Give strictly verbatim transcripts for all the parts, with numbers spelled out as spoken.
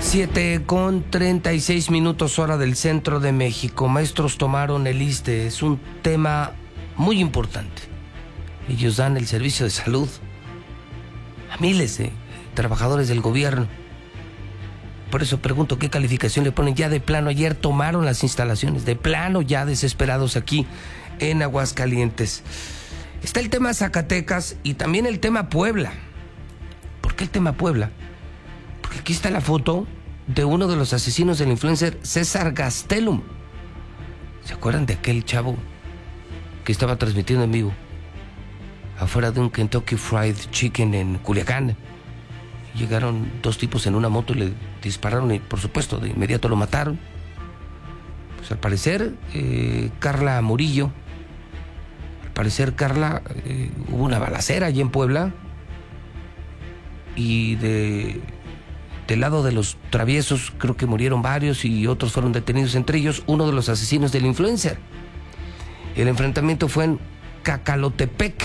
siete con treinta y seis minutos hora del centro de México. Maestros tomaron el ISSSTE. Es un tema muy importante. Ellos dan el servicio de salud a miles de trabajadores del gobierno. Por eso pregunto qué calificación le ponen. Ya de plano, ayer tomaron las instalaciones. De plano, ya desesperados aquí en Aguascalientes. Está el tema Zacatecas y también el tema Puebla. ¿Por qué el tema Puebla? Porque aquí está la foto de uno de los asesinos del influencer César Gastelum. ¿Se acuerdan de aquel chavo que estaba transmitiendo en vivo afuera de un Kentucky Fried Chicken en Culiacán? Llegaron dos tipos en una moto y le dispararon y, por supuesto, de inmediato lo mataron. Pues al parecer, eh, Carla Murillo, al parecer, Carla, eh, hubo una balacera allí en Puebla y de... Del lado de los traviesos creo que murieron varios y otros fueron detenidos, entre ellos uno de los asesinos del influencer. El enfrentamiento fue en Cacalotepec,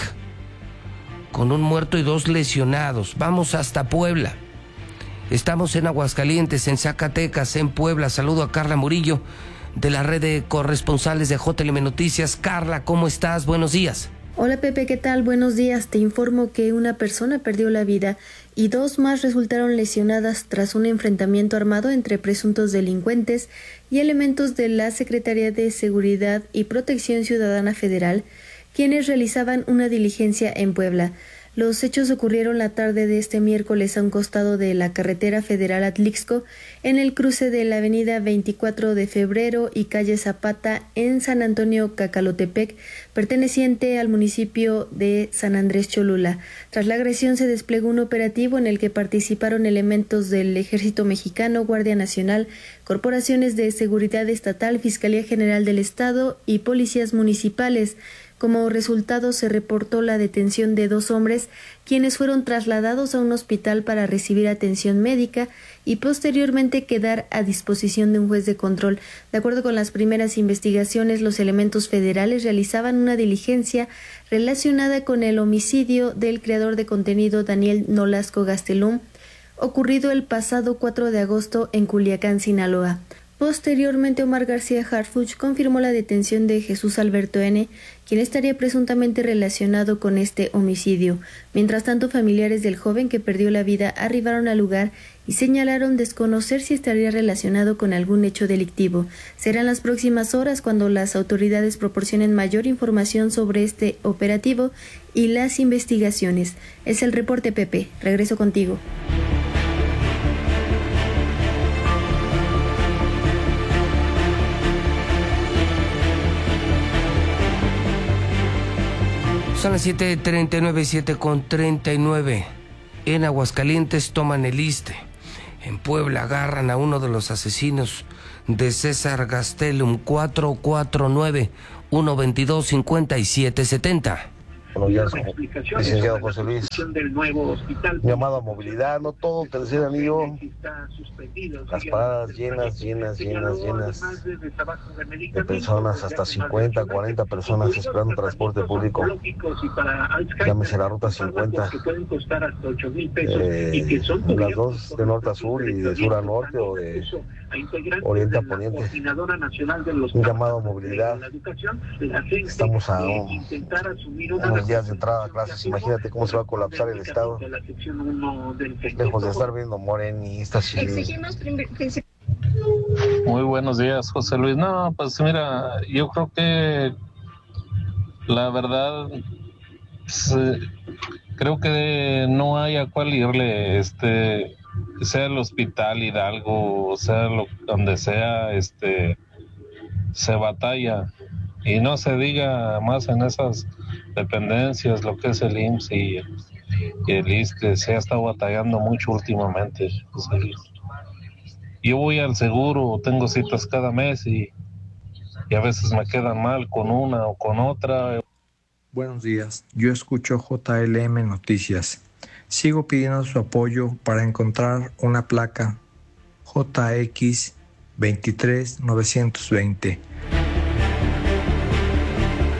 con un muerto y dos lesionados. Vamos hasta Puebla. Estamos en Aguascalientes, en Zacatecas, en Puebla. Saludo a Carla Murillo de la red de corresponsales de J L M Noticias. Carla, ¿cómo estás? Buenos días. Hola Pepe, ¿qué tal? Buenos días. Te informo que una persona perdió la vida y dos más resultaron lesionadas tras un enfrentamiento armado entre presuntos delincuentes y elementos de la Secretaría de Seguridad y Protección Ciudadana Federal, quienes realizaban una diligencia en Puebla. Los hechos ocurrieron la tarde de este miércoles a un costado de la carretera federal Atlixco, en el cruce de la avenida veinticuatro de febrero y calle Zapata en San Antonio Cacalotepec, perteneciente al municipio de San Andrés Cholula. Tras la agresión se desplegó un operativo en el que participaron elementos del Ejército Mexicano, Guardia Nacional, corporaciones de seguridad estatal, Fiscalía General del Estado y policías municipales. Como resultado, se reportó la detención de dos hombres, quienes fueron trasladados a un hospital para recibir atención médica y posteriormente quedar a disposición de un juez de control. De acuerdo con las primeras investigaciones, los elementos federales realizaban una diligencia relacionada con el homicidio del creador de contenido Daniel Nolasco Gastelum, ocurrido el pasado cuatro de agosto en Culiacán, Sinaloa. Posteriormente, Omar García Harfuch confirmó la detención de Jesús Alberto N., quien estaría presuntamente relacionado con este homicidio. Mientras tanto, familiares del joven que perdió la vida arribaron al lugar y señalaron desconocer si estaría relacionado con algún hecho delictivo. Serán las próximas horas cuando las autoridades proporcionen mayor información sobre este operativo y las investigaciones. Es el reporte, Pepe. Regreso contigo. Son las siete treinta y nueve, siete con treinta y nueve. En Aguascalientes toman el ISSSTE. En Puebla agarran a uno de los asesinos de César Gastelum. Cuatro cuatro nueve, uno dos dos, cinco siete siete cero. Buenos días, licenciado José Luis. Llamado a movilidad, no todo tercer anillo. Las paradas llenas, llenas, llenas, llenas de personas, hasta cincuenta, cuarenta personas esperando transporte público. Llámese la ruta cincuenta. Eh, las dos de norte a sur y de sur a norte o de oriente a poniente. Un llamado a movilidad. Estamos a un, unos días de entrada a clases. Imagínate cómo se va a colapsar el estado. Lejos de estar viendo morenistas y... Muy buenos días, José Luis. No, pues mira, yo creo que la verdad, pues, creo que no hay a cuál irle, este, sea el hospital Hidalgo, sea lo, donde sea, este, se batalla. Y no se diga más en esas dependencias, lo que es el I M S S y, y el ISSSTE, se ha estado batallando mucho últimamente, José Luis. Yo voy al seguro, tengo citas cada mes y, y a veces me quedan mal con una o con otra. Buenos días, yo escucho J L M Noticias. Sigo pidiendo su apoyo para encontrar una placa J X dos tres nueve dos cero.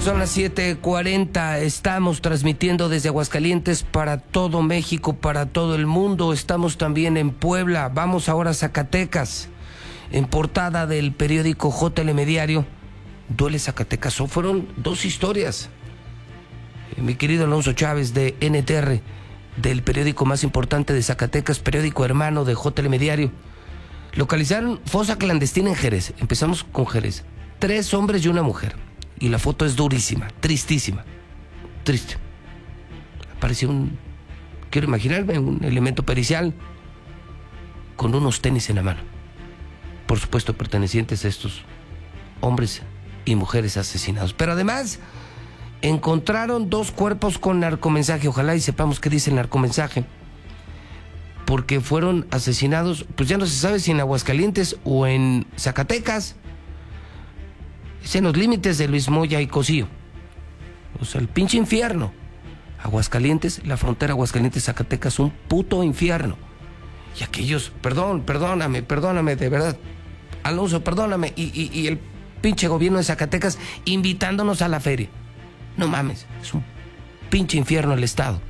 son las siete cuarenta, estamos transmitiendo desde Aguascalientes para todo México, para todo el mundo. Estamos también en Puebla, vamos ahora a Zacatecas. En portada del periódico J L M Diario, duele Zacatecas. O fueron dos historias. Mi querido Alonso Chávez de N T R, del periódico más importante de Zacatecas, periódico hermano de J L M Diario. Localizaron fosa clandestina en Jerez. Empezamos con Jerez. Tres hombres y una mujer. Y la foto es durísima, tristísima. Triste. Apareció un, quiero imaginarme, un elemento pericial con unos tenis en la mano. Por supuesto, pertenecientes a estos hombres y mujeres asesinados. Pero además, encontraron dos cuerpos con narcomensaje. Ojalá y sepamos qué dice el narcomensaje. Porque fueron asesinados, pues ya no se sabe si en Aguascalientes o en Zacatecas. Es en los límites de Luis Moya y Cocío. O sea, el pinche infierno. Aguascalientes, la frontera Aguascalientes-Zacatecas, un puto infierno. Y aquellos, perdón, perdóname, perdóname, de verdad. Alonso, perdóname. Y, y, y el pinche gobierno de Zacatecas invitándonos a la feria. No mames, es un pinche infierno el estado.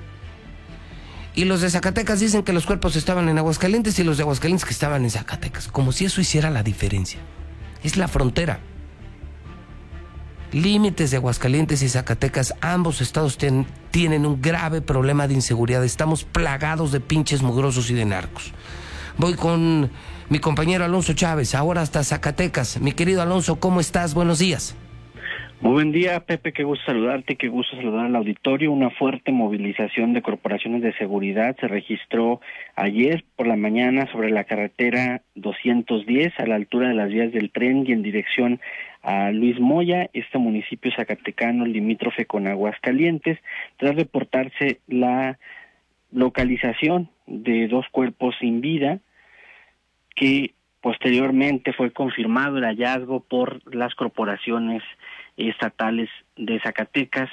Y los de Zacatecas dicen que los cuerpos estaban en Aguascalientes y los de Aguascalientes que estaban en Zacatecas. Como si eso hiciera la diferencia. Es la frontera. Límites de Aguascalientes y Zacatecas, ambos estados ten, tienen un grave problema de inseguridad. Estamos plagados de pinches mugrosos y de narcos. Voy con mi compañero Alonso Chávez, ahora hasta Zacatecas. Mi querido Alonso, ¿cómo estás? Buenos días. Muy buen día, Pepe, qué gusto saludarte, qué gusto saludar al auditorio. Una fuerte movilización de corporaciones de seguridad se registró ayer por la mañana sobre la carretera doscientos diez a la altura de las vías del tren y en dirección a Luis Moya, este municipio zacatecano limítrofe con Aguascalientes, tras reportarse la localización de dos cuerpos sin vida, que posteriormente fue confirmado el hallazgo por las corporaciones estatales de Zacatecas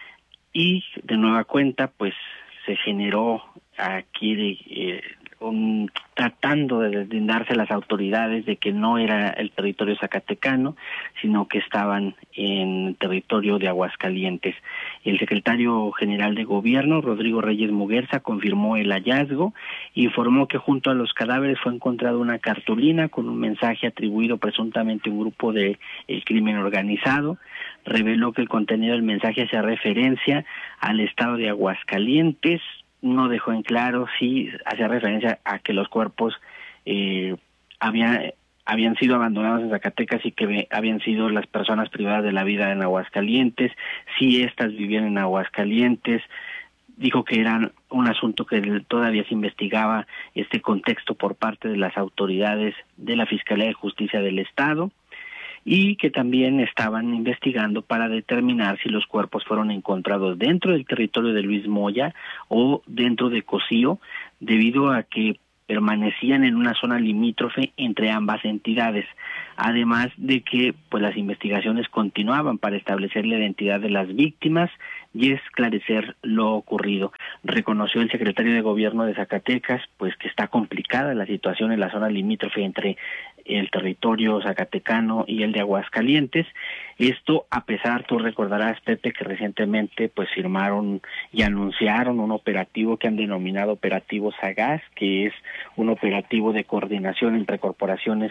y de nueva cuenta pues se generó aquí eh, un, tratando de deslindarse las autoridades de que no era el territorio zacatecano, sino que estaban en territorio de Aguascalientes. El secretario general de gobierno, Rodrigo Reyes Muguerza, confirmó el hallazgo, informó que junto a los cadáveres fue encontrada una cartulina con un mensaje atribuido presuntamente a un grupo de el crimen organizado. Reveló que el contenido del mensaje hacía referencia al estado de Aguascalientes. No dejó en claro si hacía referencia a que los cuerpos eh, habían, habían sido abandonados en Zacatecas y que habían sido las personas privadas de la vida en Aguascalientes, si éstas vivían en Aguascalientes. Dijo que era un asunto que todavía se investigaba este contexto por parte de las autoridades de la Fiscalía de Justicia del Estado, y que también estaban investigando para determinar si los cuerpos fueron encontrados dentro del territorio de Luis Moya o dentro de Cocío, debido a que permanecían en una zona limítrofe entre ambas entidades, además de que pues las investigaciones continuaban para establecer la identidad de las víctimas y esclarecer lo ocurrido. Reconoció el secretario de Gobierno de Zacatecas pues que está complicada la situación en la zona limítrofe entre el territorio zacatecano y el de Aguascalientes. Esto a pesar, tú recordarás, Pepe, que recientemente pues firmaron y anunciaron un operativo que han denominado Operativo Sagaz, que es un operativo de coordinación entre corporaciones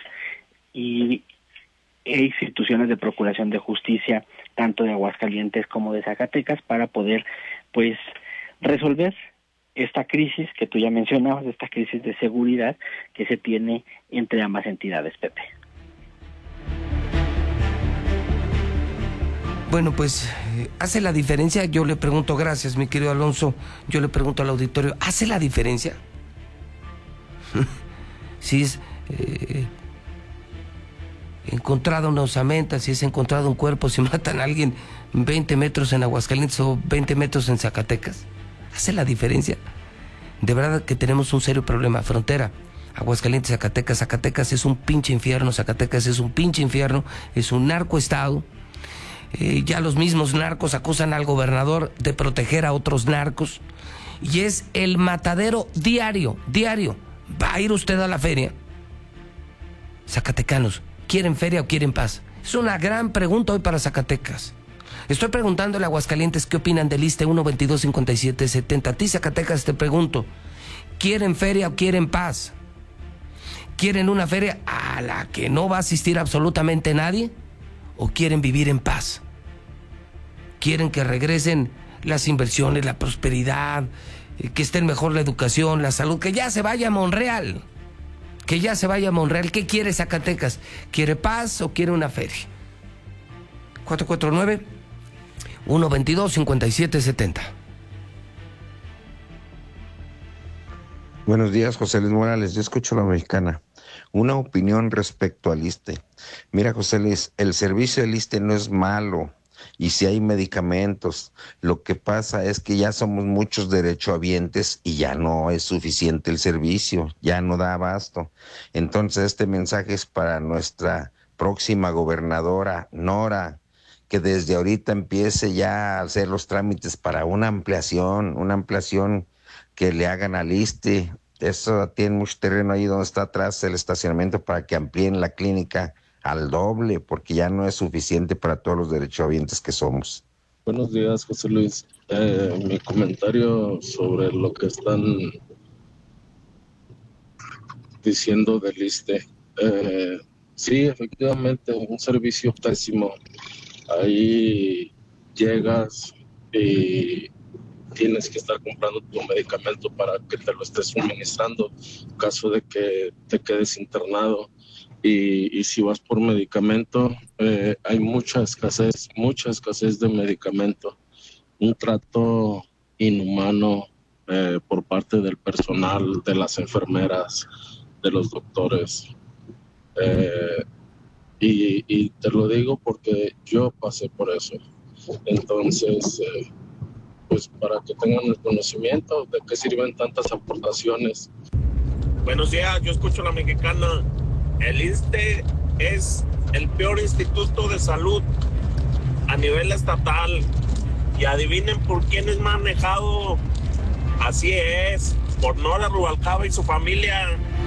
y e instituciones de procuración de justicia, tanto de Aguascalientes como de Zacatecas, para poder pues resolver esta crisis que tú ya mencionabas, esta crisis de seguridad que se tiene entre ambas entidades, Pepe. Bueno, pues, ¿hace la diferencia? Yo le pregunto, gracias, mi querido Alonso, yo le pregunto al auditorio, ¿hace la diferencia? Si es eh, encontrado una osamenta, si es encontrado un cuerpo, si matan a alguien veinte metros en Aguascalientes o veinte metros en Zacatecas, ¿hace la diferencia? De verdad que tenemos un serio problema. Frontera, Aguascalientes, Zacatecas. Zacatecas es un pinche infierno. Zacatecas es un pinche infierno. Es un narcoestado. Eh, ya los mismos narcos acusan al gobernador de proteger a otros narcos. Y es el matadero diario, diario. ¿Va a ir usted a la feria? Zacatecanos, ¿quieren feria o quieren paz? Es una gran pregunta hoy para Zacatecas. Estoy preguntándole a Aguascalientes qué opinan del ISSSTE uno veintidós cincuenta y siete setenta. A ti, Zacatecas, te pregunto, ¿quieren feria o quieren paz? ¿Quieren una feria a la que no va a asistir absolutamente nadie? ¿O quieren vivir en paz? ¿Quieren que regresen las inversiones, la prosperidad, que esté mejor la educación, la salud, que ya se vaya a Monreal? Que ya se vaya a Monreal. ¿Qué quiere Zacatecas? ¿Quiere paz o quiere una feria? cuatro cuatro nueve, uno veintidós, cincuenta y siete setenta. Buenos días, José Luis Morales. Yo escucho La Mexicana. Una opinión respecto al ISSSTE. Mira, José Luis, el servicio del ISSSTE no es malo. Y si hay medicamentos, lo que pasa es que ya somos muchos derechohabientes y ya no es suficiente el servicio, ya no da abasto. Entonces este mensaje es para nuestra próxima gobernadora, Nora, que desde ahorita empiece ya a hacer los trámites para una ampliación, una ampliación que le hagan al ISSSTE. Eso tiene mucho terreno ahí donde está atrás el estacionamiento para que amplíen la clínica al doble, porque ya no es suficiente para todos los derechohabientes que somos. Buenos días, José Luis. Eh, mi comentario sobre lo que están diciendo del ISSSTE. Eh, sí, efectivamente, un servicio pésimo. Ahí llegas y tienes que estar comprando tu medicamento para que te lo estés suministrando en caso de que te quedes internado. Y, y si vas por medicamento, eh, hay mucha escasez, mucha escasez de medicamento. Un trato inhumano eh, por parte del personal, de las enfermeras, de los doctores. Eh, y, y te lo digo porque yo pasé por eso. Entonces, eh, pues para que tengan el conocimiento de qué sirven tantas aportaciones. Buenos días, yo escucho La Mexicana. El ISSSTE es el peor instituto de salud a nivel estatal. Y adivinen por quién es manejado. Así es, por Nora Rubalcaba y su familia.